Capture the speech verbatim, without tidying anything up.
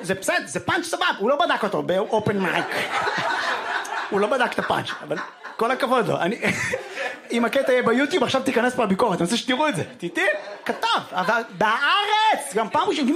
זה בסדר, זה פאנץ' סבב, הוא לא בדק אותו באופן מייק. הוא לא בדק את הפאנץ', אבל כל הכבוד לו. אני... אם הקטע יהיה ביוטיוב, עכשיו תיכנס פה הביקורת, אני רוצה שתראו את זה. תיתי, כתב, אבל בארץ, גם פעם ראשונה,